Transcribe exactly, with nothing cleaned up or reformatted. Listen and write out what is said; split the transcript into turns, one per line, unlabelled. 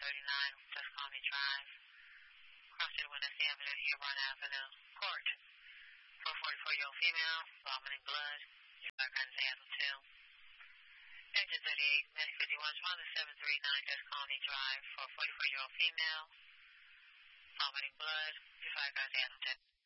thirty-nine Tuscany Drive, crossing Wednesday Avenue, Hebron Avenue, Court. four forty-four-year-old female, vomiting blood, background Seattle two. Engine thirty-eight, Medic fifty-one, Swan seven thirty-nine Tuscany Drive, four forty-four-year-old female, vomiting blood, background Seattle two.